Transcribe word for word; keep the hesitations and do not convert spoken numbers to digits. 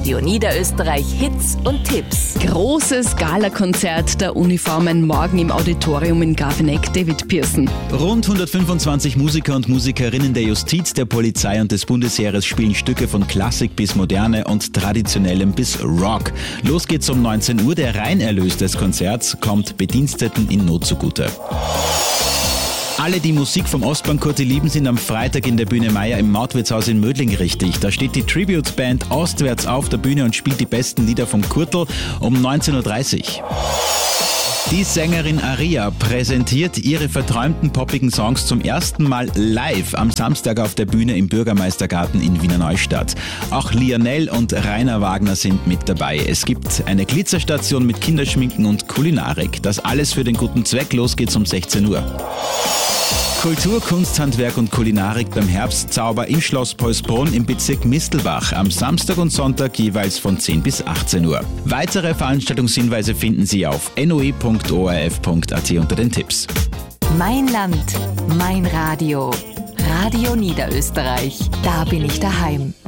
Radio Niederösterreich Hits und Tipps. Großes Galakonzert der Uniformen morgen im Auditorium in Garveneck. David Pearson. Rund hundertfünfundzwanzig Musiker und Musikerinnen der Justiz, der Polizei und des Bundesheeres spielen Stücke von Klassik bis Moderne und Traditionellem bis Rock. Los geht's um neunzehn Uhr. Der Reinerlös des Konzerts kommt Bediensteten in Not zugute. Alle, die Musik vom Ostbahnkurti lieben, sind am Freitag in der Bühne Meier im Mautwirtshaus in Mödling richtig. Da steht die Tribute-Band Ostwärts auf der Bühne und spielt die besten Lieder vom Kurtl um neunzehn Uhr dreißig. Die Sängerin Aria präsentiert ihre verträumten poppigen Songs zum ersten Mal live am Samstag auf der Bühne im Bürgermeistergarten in Wiener Neustadt. Auch Lionel und Rainer Wagner sind mit dabei. Es gibt eine Glitzerstation mit Kinderschminken und Kulinarik. Das alles für den guten Zweck. Los geht's um sechzehn Uhr. Kultur, Kunsthandwerk und Kulinarik beim Herbstzauber im Schloss Polsbrunn im Bezirk Mistelbach am Samstag und Sonntag jeweils von zehn bis achtzehn Uhr. Weitere Veranstaltungshinweise finden Sie auf n o e punkt o r f punkt a t unter den Tipps. Mein Land, mein Radio. Radio Niederösterreich. Da bin ich daheim.